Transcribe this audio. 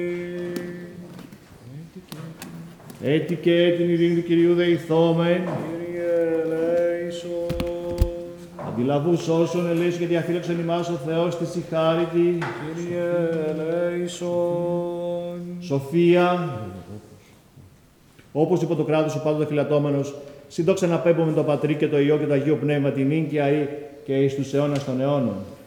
Έτσι και την ειρήνη του Κυρίου δεηθόμεν. Κύριε ελέησον. Αντιλαβούς όσων ελέησον και διαφύλαξον ημάς ο Θεός της η χάριτη. Κύριε ελέησον. Σοφία, όπως υπό το κράτος ο πάντοτε φυλατώμενος, συντόξα να πέμπω με το Πατρί και το Υιό και το Αγίο Πνεύμα, την νυν και αεί και εις τους αιώνας των αιώνων.